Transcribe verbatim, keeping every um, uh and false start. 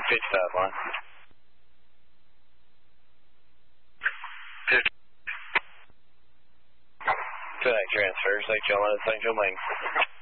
fifty-five line. fifty. Tonight transfers, Saint John, Saint Germain.